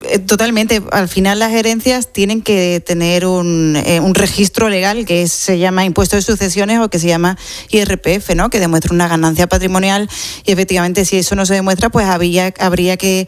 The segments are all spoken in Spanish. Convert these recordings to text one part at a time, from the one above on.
Totalmente. Al final las herencias tienen que tener un registro legal que se llama impuesto de sucesiones o que se llama IRPF, ¿no? Que demuestra una ganancia patrimonial, y efectivamente si eso no se demuestra, pues habría que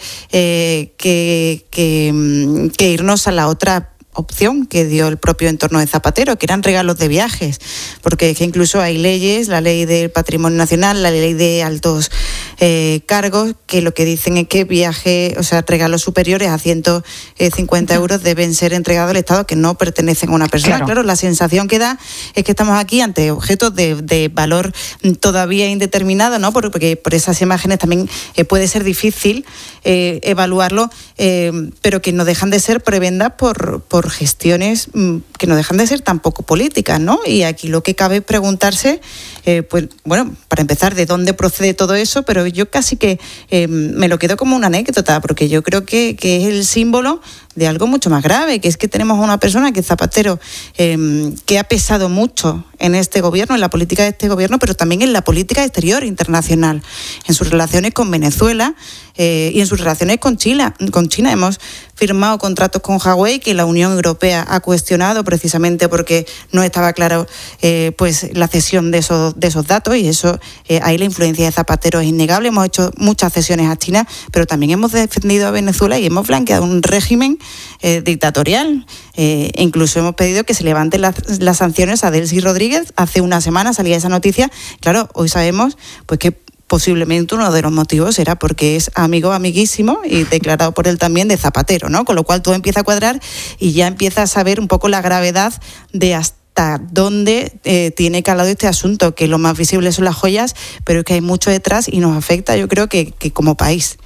irnos a la otra opción que dio el propio entorno de Zapatero, que eran regalos de viajes, porque es que incluso hay leyes, la ley del patrimonio nacional, la ley de altos cargos, que lo que dicen es que regalos superiores a 150 euros deben ser entregados al Estado, que no pertenecen a una persona. Claro, la sensación que da es que estamos aquí ante objetos de valor todavía indeterminado, ¿no? Porque por esas imágenes también puede ser difícil evaluarlo, pero que no dejan de ser prebendas por gestiones que no dejan de ser tampoco políticas, ¿no? Y aquí lo que cabe es preguntarse, para empezar, de dónde procede todo eso, pero yo casi que me lo quedo como una anécdota, porque yo creo que es el símbolo de algo mucho más grave, que es que tenemos a una persona que es Zapatero, que ha pesado mucho en este gobierno, en la política de este gobierno, pero también en la política exterior internacional, en sus relaciones con Venezuela y en sus relaciones con China. Hemos firmado contratos con Huawei que la Unión Europea ha cuestionado precisamente porque no estaba claro la cesión de esos datos, y eso ahí la influencia de Zapatero es innegable. Hemos hecho muchas cesiones a China, pero también hemos defendido a Venezuela y hemos blanqueado un régimen dictatorial. Incluso hemos pedido que se levanten las sanciones a Delcy Rodríguez. Hace una semana salía esa noticia. Claro, hoy sabemos pues que posiblemente uno de los motivos era porque es amiguísimo y declarado por él también de Zapatero, ¿no? Con lo cual todo empieza a cuadrar y ya empiezas a ver un poco la gravedad de hasta dónde tiene calado este asunto, que lo más visible son las joyas, pero es que hay mucho detrás y nos afecta, yo creo que como país.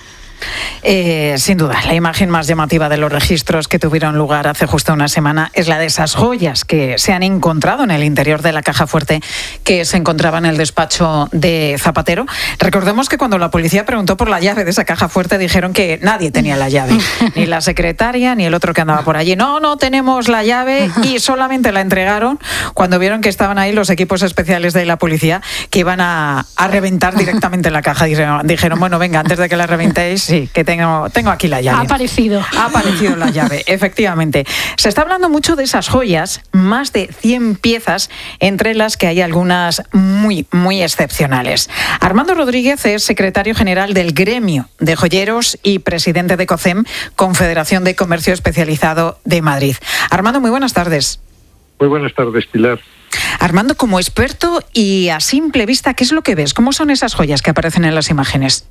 Sin duda, la imagen más llamativa de los registros que tuvieron lugar hace justo una semana es la de esas joyas que se han encontrado en el interior de la caja fuerte que se encontraba en el despacho de Zapatero. Recordemos que cuando la policía preguntó por la llave de esa caja fuerte dijeron que nadie tenía la llave, ni la secretaria ni el otro que andaba por allí. No tenemos la llave, y solamente la entregaron cuando vieron que estaban ahí los equipos especiales de la policía que iban a reventar directamente la caja. Dijeron, bueno, venga, antes de que la reventéis, sí, que tengo aquí la llave. Ha aparecido la llave, efectivamente. Se está hablando mucho de esas joyas, más de 100 piezas, entre las que hay algunas muy, muy excepcionales. Armando Rodríguez es secretario general del Gremio de Joyeros y presidente de COCEM, Confederación de Comercio Especializado de Madrid. Armando, muy buenas tardes. Muy buenas tardes, Pilar. Armando, como experto y a simple vista, ¿qué es lo que ves? ¿Cómo son esas joyas que aparecen en las imágenes?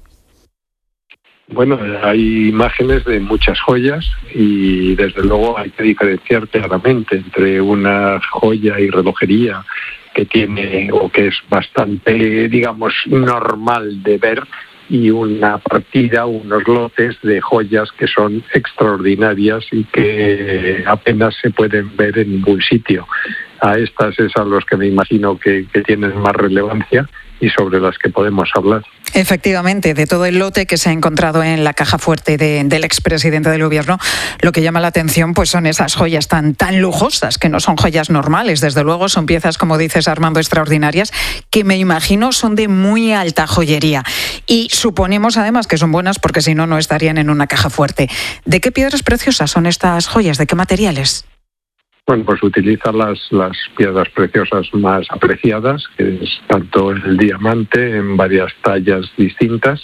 Bueno, hay imágenes de muchas joyas y desde luego hay que diferenciar claramente entre una joya y relojería que tiene o que es bastante, digamos, normal de ver, y una partida, unos lotes de joyas que son extraordinarias y que apenas se pueden ver en ningún sitio. A estas es a los que me imagino que tienen más relevancia y sobre las que podemos hablar. Efectivamente, de todo el lote que se ha encontrado en la caja fuerte del expresidente del gobierno, lo que llama la atención pues son esas joyas tan lujosas, que no son joyas normales, desde luego son piezas, como dices, Armando, extraordinarias, que me imagino son de muy alta joyería. Y suponemos además que son buenas porque si no, no estarían en una caja fuerte. ¿De qué piedras preciosas son estas joyas? ¿De qué materiales? Bueno, pues utiliza las piedras preciosas más apreciadas, que es tanto el diamante en varias tallas distintas,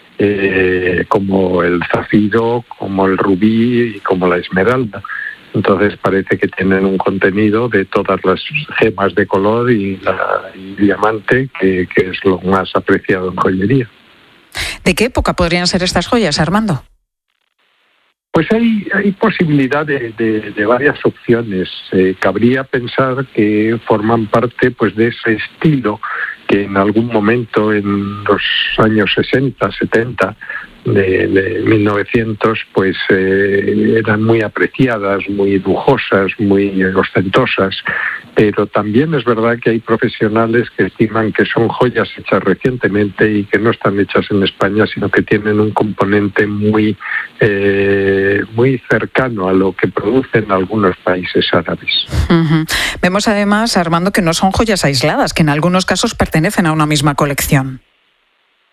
como el zafiro, como el rubí y como la esmeralda. Entonces parece que tienen un contenido de todas las gemas de color y diamante, que es lo más apreciado en joyería. ¿De qué época podrían ser estas joyas, Armando? Pues hay posibilidad de varias opciones. Cabría pensar que forman parte pues de ese estilo que en algún momento en los años 60, 70 de 1900 pues eran muy apreciadas, muy lujosas, muy ostentosas, pero también es verdad que hay profesionales que estiman que son joyas hechas recientemente y que no están hechas en España, sino que tienen un componente muy cercano a lo que producen algunos países árabes. Uh-huh. Vemos además, Armando, que no son joyas aisladas, que en algunos casos pertenecen a una misma colección.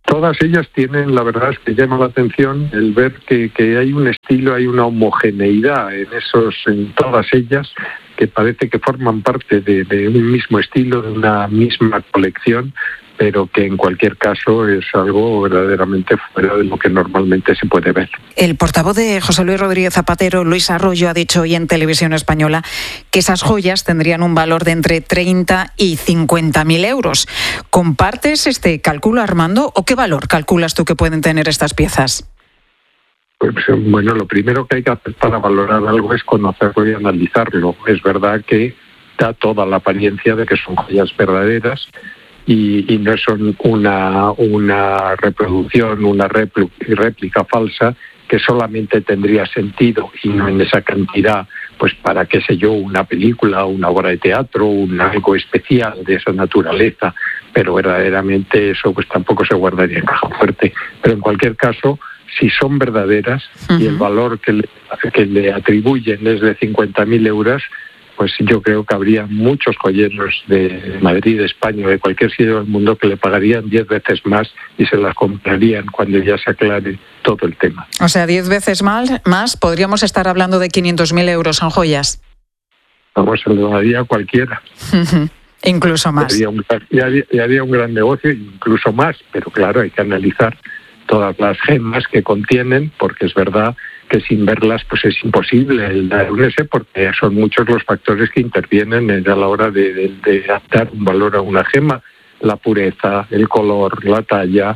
Todas ellas tienen, la verdad es que llama la atención el ver que hay un estilo, hay una homogeneidad en todas ellas, que parece que forman parte de un mismo estilo, de una misma colección, pero que en cualquier caso es algo verdaderamente fuera de lo que normalmente se puede ver. El portavoz de José Luis Rodríguez Zapatero, Luis Arroyo, ha dicho hoy en Televisión Española que esas joyas tendrían un valor de entre 30 y 50.000 euros. ¿Compartes este cálculo, Armando, o qué valor calculas tú que pueden tener estas piezas? Pues bueno, lo primero que hay que hacer para valorar algo es conocerlo y analizarlo. Es verdad que da toda la apariencia de que son joyas verdaderas, y no son una reproducción, una réplica falsa que solamente tendría sentido, y no en esa cantidad, pues para, qué sé yo, una película, una obra de teatro, algo especial de esa naturaleza, pero verdaderamente eso pues tampoco se guardaría en caja fuerte. Pero en cualquier caso, si son verdaderas y el valor que le atribuyen es de 50.000 euros, pues yo creo que habría muchos joyeros de Madrid, de España, de cualquier sitio del mundo que le pagarían 10 veces más y se las comprarían cuando ya se aclare todo el tema. O sea, 10 veces más, podríamos estar hablando de 500.000 euros en joyas. Vamos, se lo daría a cualquiera. Incluso más. Haría un gran negocio, incluso más, pero claro, hay que analizar todas las gemas que contienen, porque es verdad que sin verlas pues es imposible el dar un ese, porque son muchos los factores que intervienen a la hora de dar un valor a una gema. La pureza, el color, la talla,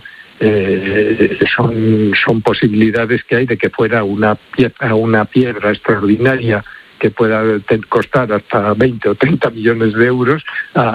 son posibilidades que hay de que fuera una piedra extraordinaria que pueda costar hasta 20 o 30 millones de euros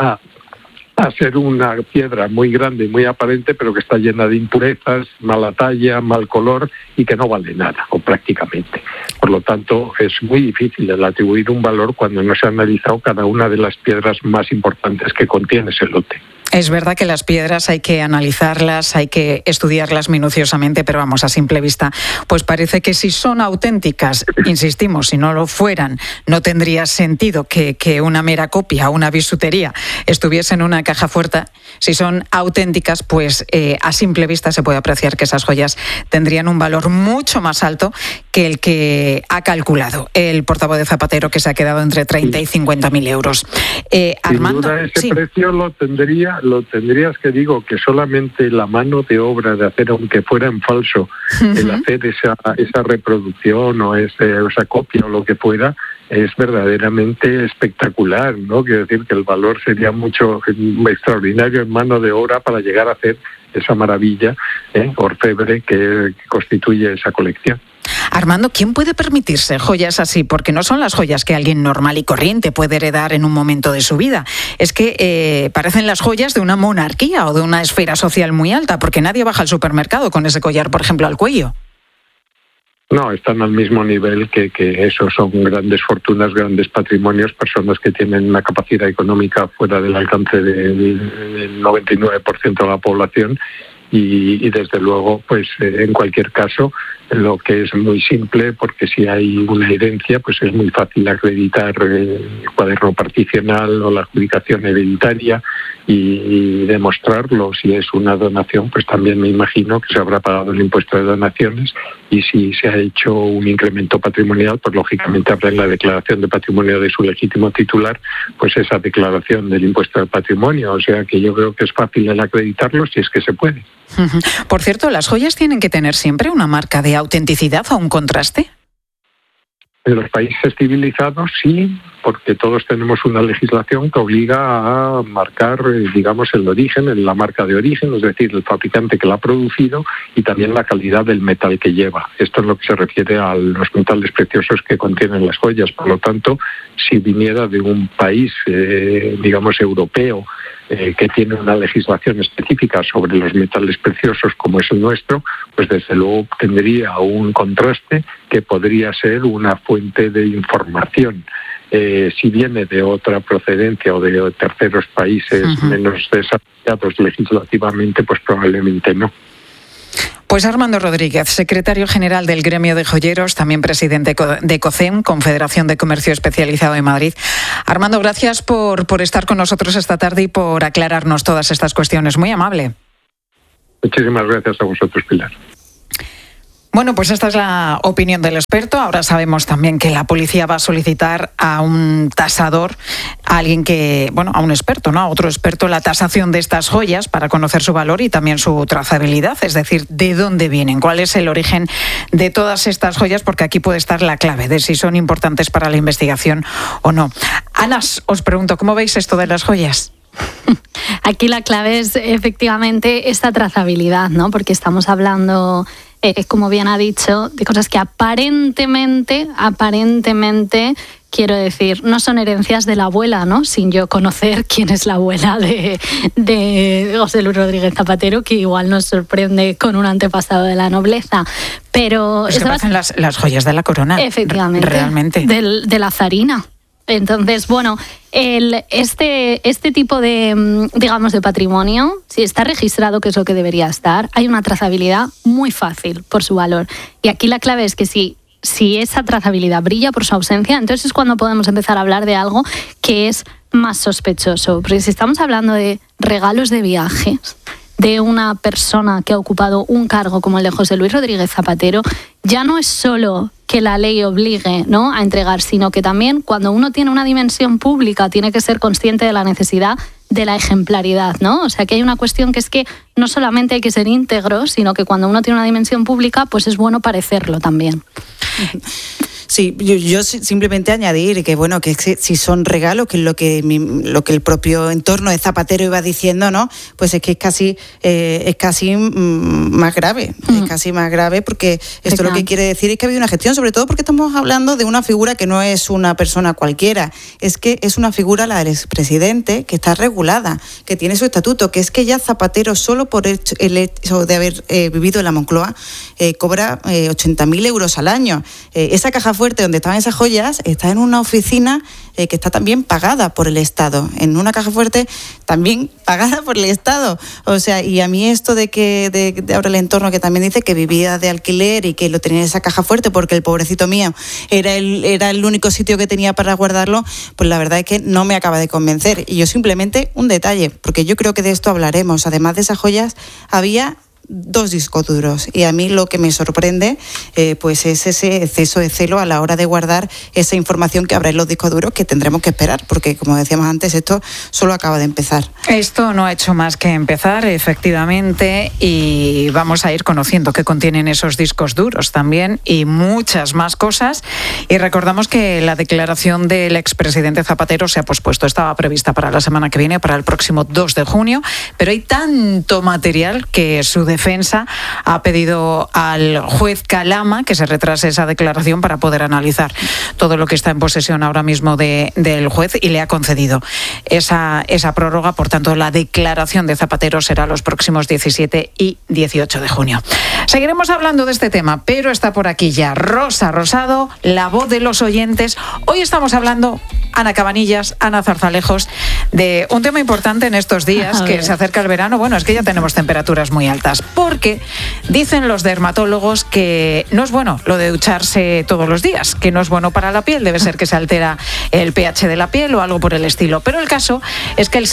a ser una piedra muy grande y muy aparente, pero que está llena de impurezas, mala talla, mal color y que no vale nada, o prácticamente. Por lo tanto, es muy difícil el atribuir un valor cuando no se ha analizado cada una de las piedras más importantes que contiene ese lote. Es verdad que las piedras hay que analizarlas, hay que estudiarlas minuciosamente, pero vamos, a simple vista, pues parece que si son auténticas, insistimos, si no lo fueran, no tendría sentido que una mera copia o una bisutería estuviese en una caja fuerte. Si son auténticas, pues a simple vista se puede apreciar que esas joyas tendrían un valor mucho más alto que el que ha calculado el portavoz de Zapatero, que se ha quedado entre 30 y 50.000 euros. Armando, sin duda ese precio lo tendrías que digo que solamente la mano de obra de hacer, aunque fuera en falso, el hacer esa reproducción o esa copia o lo que fuera, es verdaderamente espectacular, ¿no? Quiero decir que el valor sería mucho extraordinario en mano de obra para llegar a hacer esa maravilla orfebre que constituye esa colección. Armando, ¿quién puede permitirse joyas así? Porque no son las joyas que alguien normal y corriente puede heredar en un momento de su vida. Es que parecen las joyas de una monarquía o de una esfera social muy alta, porque nadie baja al supermercado con ese collar, por ejemplo, al cuello. No, están al mismo nivel que eso, son grandes fortunas, grandes patrimonios, personas que tienen una capacidad económica fuera del alcance del 99% de la población. Y desde luego, pues en cualquier caso, lo que es muy simple, porque si hay una herencia, pues es muy fácil acreditar el cuaderno particional o la adjudicación hereditaria y demostrarlo. Si es una donación, pues también me imagino que se habrá pagado el impuesto de donaciones, y si se ha hecho un incremento patrimonial, pues lógicamente habrá en la declaración de patrimonio de su legítimo titular, pues esa declaración del impuesto del patrimonio. O sea que yo creo que es fácil el acreditarlo si es que se puede. Por cierto, ¿las joyas tienen que tener siempre una marca de autenticidad o un contraste? En los países civilizados sí, porque todos tenemos una legislación que obliga a marcar, digamos, el origen, la marca de origen, es decir, el fabricante que la ha producido y también la calidad del metal que lleva. Esto es lo que se refiere a los metales preciosos que contienen las joyas. Por lo tanto, si viniera de un país, digamos, europeo, que tiene una legislación específica sobre los metales preciosos como es el nuestro, pues desde luego tendría un contraste que podría ser una fuente de información. Si viene de otra procedencia o de terceros países menos desarrollados legislativamente, pues probablemente no. Pues Armando Rodríguez, secretario general del Gremio de Joyeros, también presidente de COCEM, Confederación de Comercio Especializado de Madrid. Armando, gracias por estar con nosotros esta tarde y por aclararnos todas estas cuestiones. Muy amable. Muchísimas gracias a vosotros, Pilar. Bueno, pues esta es la opinión del experto. Ahora sabemos también que la policía va a solicitar a un tasador, a alguien que, bueno, a un experto, ¿no? A otro experto, la tasación de estas joyas para conocer su valor y también su trazabilidad, es decir, de dónde vienen, cuál es el origen de todas estas joyas, porque aquí puede estar la clave de si son importantes para la investigación o no. Ana, os pregunto, ¿cómo veis esto de las joyas? Aquí la clave es efectivamente esta trazabilidad, ¿no? Porque estamos hablando, como bien ha dicho, de cosas que aparentemente, quiero decir, no son herencias de la abuela, ¿no? Sin yo conocer quién es la abuela de José Luis Rodríguez Zapatero, que igual nos sorprende con un antepasado de la nobleza. Pero es que parecen las joyas de la corona. Efectivamente. Realmente. De la zarina. Entonces, bueno, este tipo de, digamos, de patrimonio, si está registrado, que es lo que debería estar, hay una trazabilidad muy fácil por su valor. Y aquí la clave es que si esa trazabilidad brilla por su ausencia, entonces es cuando podemos empezar a hablar de algo que es más sospechoso. Porque si estamos hablando de regalos de viajes de una persona que ha ocupado un cargo como el de José Luis Rodríguez Zapatero, ya no es solo que la ley obligue, ¿no?, a entregar, sino que también cuando uno tiene una dimensión pública tiene que ser consciente de la necesidad de la ejemplaridad, ¿no? O sea, que hay una cuestión que es que no solamente hay que ser íntegro, sino que cuando uno tiene una dimensión pública, pues es bueno parecerlo también. Sí, yo simplemente añadir que bueno, que si son regalos, que es lo que el propio entorno de Zapatero iba diciendo, ¿no? Pues es que es casi más grave, es casi más grave, porque esto lo que quiere decir es que ha habido una gestión, sobre todo porque estamos hablando de una figura que no es una persona cualquiera, es que es una figura, la del expresidente, que está regulada, que tiene su estatuto, que es que ya Zapatero, solo por el hecho de haber vivido en la Moncloa, cobra 80.000 euros al año. Esa caja fuerte donde estaban esas joyas está en una oficina que está también pagada por el Estado, en una caja fuerte también pagada por el Estado. O sea, y a mí esto de que de ahora el entorno, que también dice que vivía de alquiler y que lo tenía en esa caja fuerte porque el pobrecito mío era el único sitio que tenía para guardarlo, pues la verdad es que no me acaba de convencer. Y yo simplemente un detalle, porque yo creo que de esto hablaremos, además de esas joyas había 2 discos duros, y a mí lo que me sorprende pues es ese exceso de celo a la hora de guardar esa información que habrá en los discos duros, que tendremos que esperar, porque como decíamos antes, esto solo acaba de empezar. Esto no ha hecho más que empezar, efectivamente, y vamos a ir conociendo qué contienen esos discos duros también y muchas más cosas. Y recordamos que la declaración del expresidente Zapatero se ha pospuesto, estaba prevista para la semana que viene, para el próximo 2 de junio, pero hay tanto material que su defensa ha pedido al juez Calama que se retrase esa declaración para poder analizar todo lo que está en posesión ahora mismo del juez, y le ha concedido esa prórroga. Por tanto, la declaración de Zapatero será los próximos 17 y 18 de junio. Seguiremos hablando de este tema, pero está por aquí ya Rosa Rosado, la voz de los oyentes. Hoy estamos hablando, Ana Cabanillas, Ana Zarzalejos, de un tema importante en estos días, que se acerca el verano. Bueno, es que ya tenemos temperaturas muy altas, porque dicen los dermatólogos que no es bueno lo de ducharse todos los días, que no es bueno para la piel, debe ser que se altera el pH de la piel o algo por el estilo. Pero el caso es que el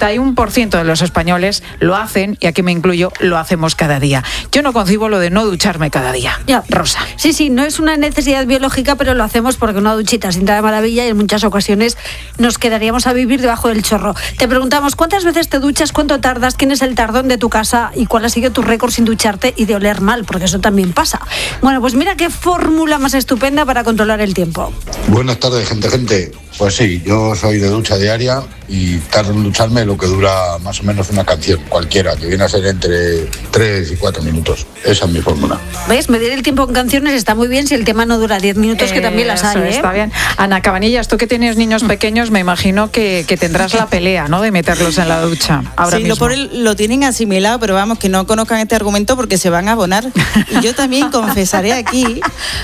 61% de los españoles lo hacen, y aquí me incluyo, lo hacemos cada día. Yo no concibo lo de no ducharme cada día. Ya. Rosa. Sí, no es una necesidad biológica, pero lo hacemos porque una duchita sienta de maravilla, y en muchas ocasiones nos quedaríamos a vivir debajo del chorro. Te preguntamos, ¿cuántas veces te duchas? ¿Cuánto tardas? ¿Quién es el tardón de tu casa? ¿Y cuál ha sido tu récord sin ducharte y de oler mal? Porque eso también pasa. Bueno, pues mira qué fórmula más estupenda para controlar el tiempo. Buenas tardes, gente. Pues sí, yo soy de ducha diaria y tardo en ducharme lo que dura más o menos una canción, cualquiera, que viene a ser entre 3 y 4 minutos. Esa es mi fórmula. ¿Ves? Medir el tiempo en canciones está muy bien si el tema no dura 10 minutos, que también las hay, ¿eh? Está bien. Ana Cabanillas, tú que tienes niños pequeños, me imagino que tendrás la pelea, ¿no?, de meterlos en la ducha ahora mismo. Sí, lo tienen asimilado, pero vamos, que no conozcan este argumento porque se van a abonar. Y yo también confesaré aquí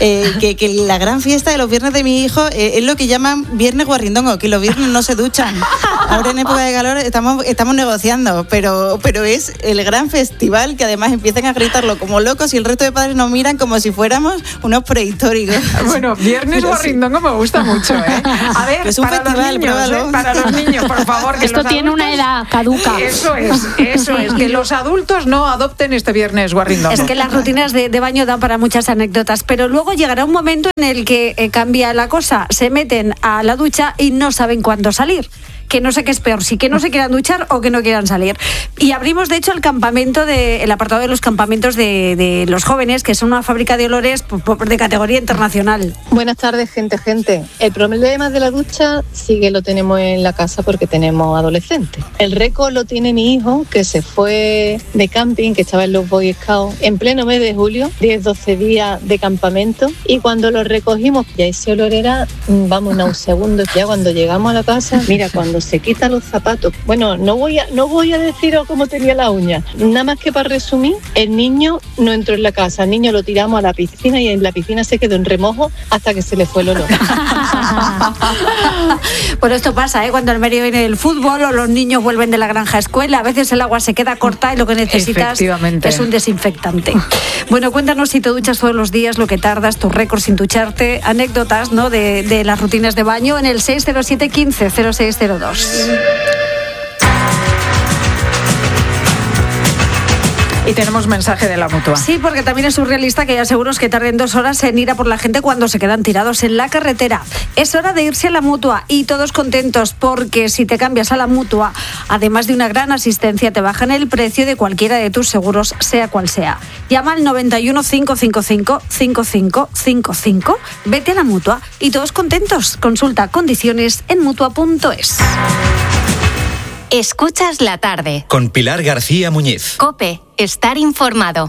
que la gran fiesta de los viernes de mi hijo es lo que llaman viernes guarrindongo, que los viernes no se duchan. Ahora en época de calor estamos negociando, pero es el gran festival, que además empiezan a gritarlo como locos y el resto de padres nos miran como si fuéramos unos prehistóricos. Bueno, viernes guarrindongo me gusta mucho, ¿eh? A ver, ver, Que es un para festival, los niños, pruébalo. para los niños, por favor. Que Esto los tiene una edad caduca. Eso es, que los adultos no adopten este viernes guarrindongo. Es que las rutinas de baño dan para muchas anécdotas, pero luego llegará un momento en el que cambia la cosa. Se meten a la ducha y no saben cuándo salir. Que no sé qué es peor, si que no se quieran duchar o que no quieran salir. Y abrimos, de hecho, el apartado de los campamentos de los jóvenes, que son una fábrica de olores de categoría internacional. Buenas tardes, gente. El problema de la ducha sí que lo tenemos en la casa porque tenemos adolescentes. El récord lo tiene mi hijo, que se fue de camping, que estaba en los Boy Scouts, en pleno mes de julio, 10-12 días de campamento, y cuando lo recogimos, ya ese olor era, vamos, un segundo. Ya cuando llegamos a la casa, mira, cuando se quita los zapatos, bueno, no voy a deciros cómo tenía la uña, nada más que para resumir, el niño no entró en la casa, el niño lo tiramos a la piscina y en la piscina se quedó en remojo hasta que se le fue el olor. Bueno, esto pasa, cuando el medio viene del fútbol o los niños vuelven de la granja a escuela, a veces el agua se queda corta y lo que necesitas es un desinfectante. Bueno, cuéntanos si te duchas todos los días, lo que tardas, tu récord sin ducharte, anécdotas, ¿no?, de las rutinas de baño en el 607 15 0602. Y tenemos mensaje de la Mutua. Sí, porque también es surrealista que haya seguros que tarden 2 horas en ir a por la gente cuando se quedan tirados en la carretera. Es hora de irse a la Mutua y todos contentos porque si te cambias a la Mutua, además de una gran asistencia, te bajan el precio de cualquiera de tus seguros, sea cual sea. Llama al 91 555 5555, vete a la Mutua y todos contentos. Consulta condiciones en Mutua.es. Escuchas la tarde. Con Pilar García Muñiz. COPE. Estar informado.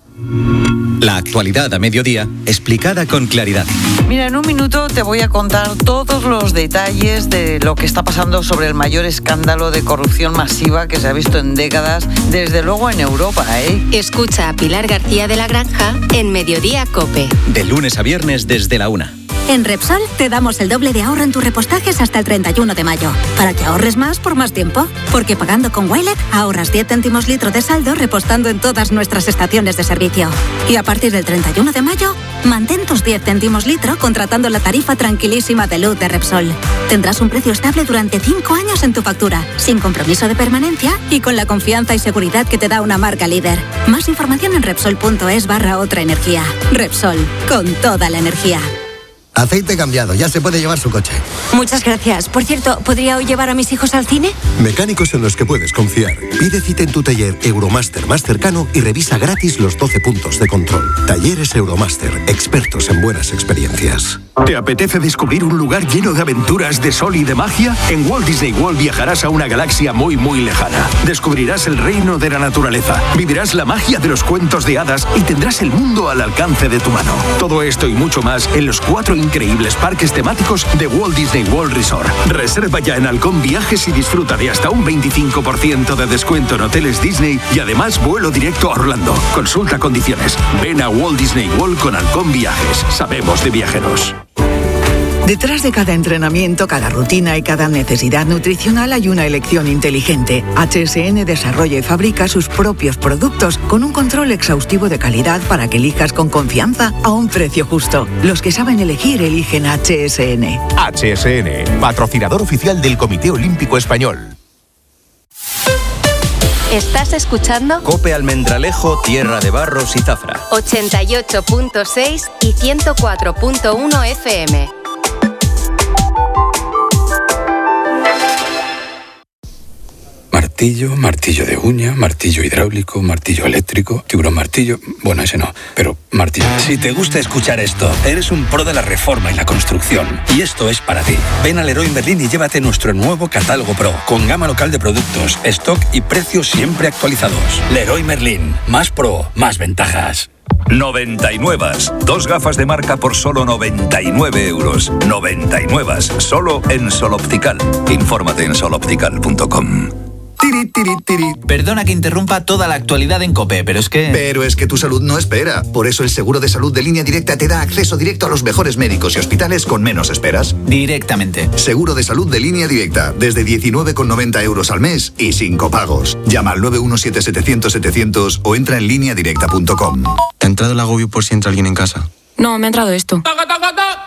La actualidad a mediodía, explicada con claridad. Mira, en un minuto te voy a contar todos los detalles de lo que está pasando sobre el mayor escándalo de corrupción masiva que se ha visto en décadas, desde luego en Europa, Escucha a Pilar García de la Granja en Mediodía COPE. De lunes a viernes desde la 1. En Repsol te damos el doble de ahorro en tus repostajes hasta el 31 de mayo, para que ahorres más por más tiempo. Porque pagando con Wilet ahorras 10 céntimos litro de saldo repostando en todas nuestras estaciones de servicio. Y a partir del 31 de mayo, mantén tus 10 céntimos litro contratando la tarifa tranquilísima de luz de Repsol. Tendrás un precio estable durante 5 años en tu factura, sin compromiso de permanencia y con la confianza y seguridad que te da una marca líder. Más información en Repsol.es/otra energía. Repsol, con toda la energía. Aceite cambiado, ya se puede llevar su coche. Muchas gracias. Por cierto, ¿podría hoy llevar a mis hijos al cine? Mecánicos en los que puedes confiar. Pide cita en tu taller Euromaster más cercano y revisa gratis los 12 puntos de control. Talleres Euromaster, expertos en buenas experiencias. ¿Te apetece descubrir un lugar lleno de aventuras, de sol y de magia? En Walt Disney World viajarás a una galaxia muy, muy lejana. Descubrirás el reino de la naturaleza, vivirás la magia de los cuentos de hadas y tendrás el mundo al alcance de tu mano. Todo esto y mucho más en los 4 increíbles parques temáticos de Walt Disney World Resort. Reserva ya en Halcón Viajes y disfruta de hasta un 25% de descuento en hoteles Disney y además vuelo directo a Orlando. Consulta condiciones. Ven a Walt Disney World con Halcón Viajes. Sabemos de viajeros. Detrás de cada entrenamiento, cada rutina y cada necesidad nutricional hay una elección inteligente. HSN desarrolla y fabrica sus propios productos con un control exhaustivo de calidad para que elijas con confianza a un precio justo. Los que saben elegir eligen HSN. HSN, patrocinador oficial del Comité Olímpico Español. ¿Estás escuchando? COPE Almendralejo, Tierra de Barros y Zafra. 88.6 y 104.1 FM. Martillo, martillo de uña, martillo hidráulico, martillo eléctrico, tiburón martillo... Bueno, ese no, pero martillo... Si te gusta escuchar esto, eres un pro de la reforma y la construcción. Y esto es para ti. Ven a Leroy Merlin y llévate nuestro nuevo catálogo Pro, con gama local de productos, stock y precios siempre actualizados. Leroy Merlin, más pro, más ventajas. 99. 2 gafas de marca por solo 99 euros. 99. Solo en Sol Optical. Infórmate en soloptical.com. Perdona que interrumpa toda la actualidad en COPE, pero es que tu salud no espera. Por eso el seguro de salud de Línea Directa te da acceso directo a los mejores médicos y hospitales con menos esperas. Directamente. Seguro de salud de Línea Directa, desde 19,90 euros al mes y sin copagos. Llama al 917-700-700 o entra en lineadirecta.com. ¿Te ha entrado el agobio por si entra alguien en casa? No, me ha entrado esto.